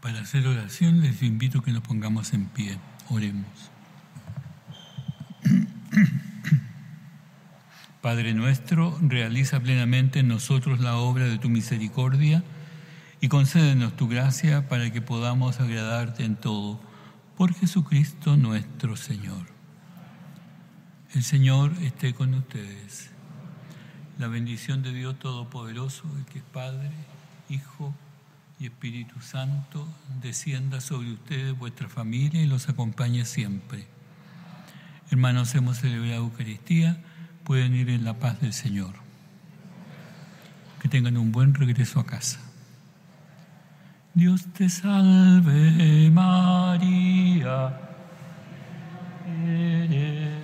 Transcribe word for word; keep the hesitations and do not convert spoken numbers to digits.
Para hacer oración les invito a que nos pongamos en pie. Oremos. Padre nuestro, realiza plenamente en nosotros la obra de tu misericordia y concédenos tu gracia para que podamos agradarte en todo. Por Jesucristo nuestro Señor. El Señor esté con ustedes. La bendición de Dios Todopoderoso, el que es Padre, Hijo y Espíritu Santo, descienda sobre ustedes, vuestra familia, y los acompañe siempre. Hermanos, hemos celebrado Eucaristía, pueden ir en la paz del Señor. Que tengan un buen regreso a casa. Dios te salve, María. Eres